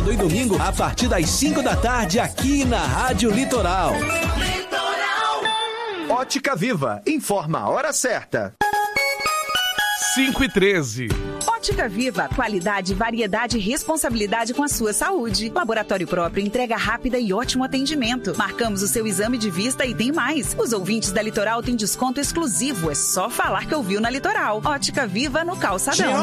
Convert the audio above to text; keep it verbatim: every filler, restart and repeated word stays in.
sábado e domingo, a partir das cinco da tarde, aqui na Rádio Litoral. Ótica Viva, informa a hora certa. cinco e treze. Ótica Viva, qualidade, variedade e responsabilidade com a sua saúde. Laboratório próprio, entrega rápida e ótimo atendimento. Marcamos o seu exame de vista e tem mais. Os ouvintes da Litoral têm desconto exclusivo. É só falar que ouviu na Litoral. Ótica Viva no Calçadão.